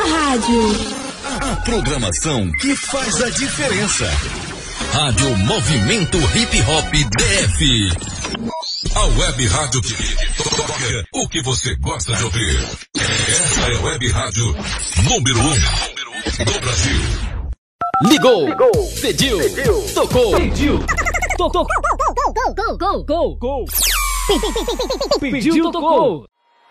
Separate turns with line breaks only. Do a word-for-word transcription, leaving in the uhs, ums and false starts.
rádio.
A programação que faz a diferença. Rádio Movimento Hip Hop D F.
A web rádio que toca o que você gosta de ouvir. Essa é a web rádio número um do Brasil.
Ligou, Ligou. Pediu, pediu, tocou, pediu, tocou,
Gol, gol, gol, gol, gol, gol,
gol, pediu, tocou.